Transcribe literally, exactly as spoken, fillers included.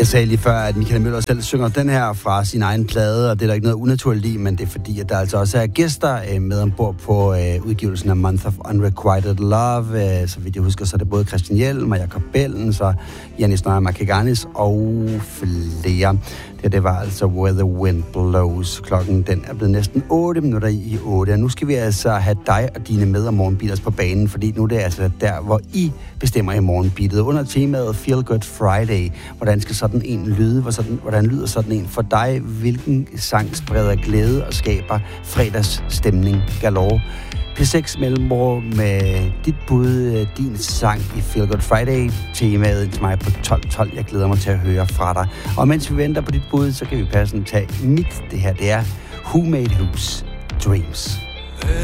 Jeg sagde lige før, at Michael Møller selv synger den her fra sin egen plade, og det er der ikke noget unaturligt i, men det er fordi, at der altså også er gæster med ombord på øh, udgivelsen af Month of Unrequited Love. Øh, så vidt jeg husker, så er det både Christian Hjelm og Jacob Bellens og Janis Nøjer Makaganis og flere. Det, det var altså Where the Wind Blows. Klokken den er blevet næsten otte minutter i otte, og nu skal vi altså have dig og dine med- og morgenbeaters på banen, fordi nu er det altså der, hvor I bestemmer i morgenbeatet. Under temaet Feel Good Friday. Hvordan skal sådan en lyde? Hvordan, hvordan lyder sådan en for dig? Hvilken sang spreder glæde og skaber fredagsstemning galore? P seks mellemrum med dit bud, din sang i Feel Good Friday. Temaet til mig på tolv tolv. Jeg glæder mig til at høre fra dig. Og mens vi venter på dit bud, så kan vi passende tage mit. Det her, det er Who Made Whose Dreams.